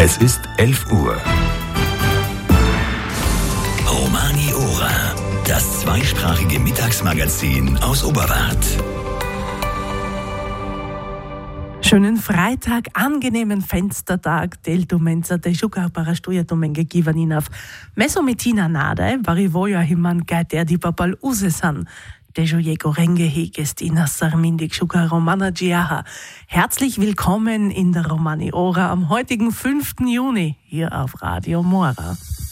Es ist 11 Uhr. Romani-Ora, das zweisprachige Mittagsmagazin aus Oberwart. Schönen Freitag, angenehmen Fenstertag, del domenza de jugar para studia domenga givaninav. Meso metina nade, varivoja himan gater di papal usesan. Dejo jego renge hegestina sarmindik jugar romana giaha. Herzlich willkommen in der Romani-Ora am heutigen 5. Juni hier auf Radio Mora.